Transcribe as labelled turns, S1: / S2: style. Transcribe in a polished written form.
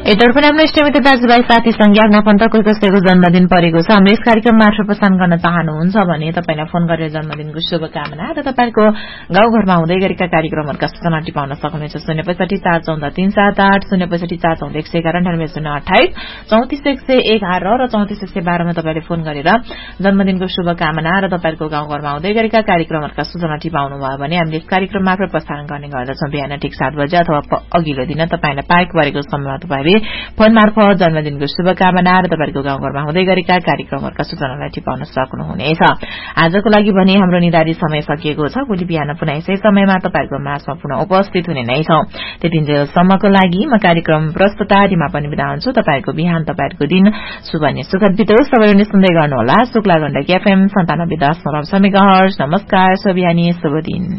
S1: पनि हाम्रो इष्टमित्र दाजुभाइ साथीसँग आफ्नो आफन्तको कसैको जन्मदिन परेको छ। हाम्रो यस कार्यक्रम मार्फत प्रसारण गर्न चाहनुहुन्छ भने तपाईलाई फोन गरेर जन्मदिनको शुभकामना र तपाईको गाउँघरमा हुँदै गरेका कार्यक्रमहरूका सूचना टिपाउन सक्नुहुन्छ। 065 414 387 065 414 111 र 34111 मा तपाईले फोन गरेर जन्मदिनको शुभकामना र तपाईको गाउँघरमा हुँदै गरेका कार्यक्रमहरूका सूचना टिपाउनु भयो भने हामीले यस कार्यक्रम मार्फत प्रसारण गर्ने गर्दछौं। बिहान ठीक 7 बजे अथवा अघिल्लो दिन तपाईलाई पाएको परेको समयमा तपाईले फोन मार्फत जन्मदिनको शुभकामना र तपाईको गाउँघरमा हुँदै गरेका कार्यक्रमहरूका सूचनालाई टिपाउन सक्नुहुनेछ। आजको लागि भने हाम्रो निर्धारित समय सकिएको छ। भोलि बिहान पुनः यसै समयमा तपाईको माझमा पुनः उपस्थित हुने नै छौं। त्यतिन्जेलसम्मको लागि म कार्यक्रम प्रस्तुता रिमा पनि बिदा हुन्छु। तपाईको बिहान तपाईको दिन शुभ अनि सुखद बितोस्। सबैले सुन्दै गर्नुहोला शुक्ला गण्डकी FM 97.6 मेगाहर्ज। नमस्कार, शुभ बिहानी, शुभ दिन।